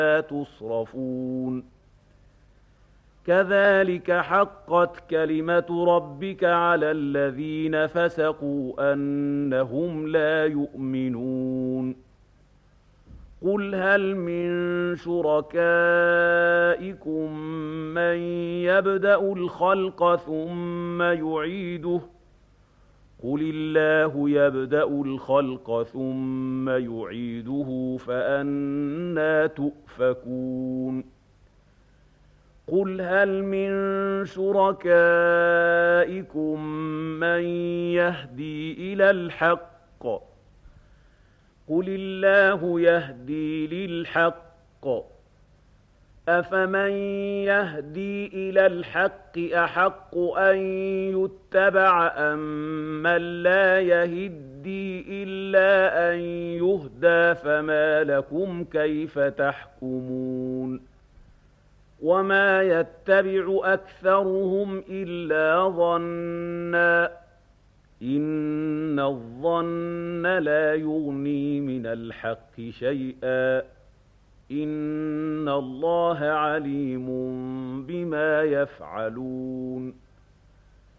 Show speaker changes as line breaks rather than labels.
تصرفون كذلك حقت كلمة ربك على الذين فسقوا أنهم لا يؤمنون قل هل من شركائكم من يبدأ الخلق ثم يعيده قل الله يبدأ الخلق ثم يعيده فأنى تؤفكون قل هل من شركائكم من يهدي إلى الحق قل الله يهدي للحق أفمن يهدي إلى الحق أحق أن يتبع أم من لا يهدي إلا أن يهدى فما لكم كيف تحكمون وما يتبع أكثرهم إلا ظنًّا إن الظن لا يغني من الحق شيئا إن الله عليم بما يفعلون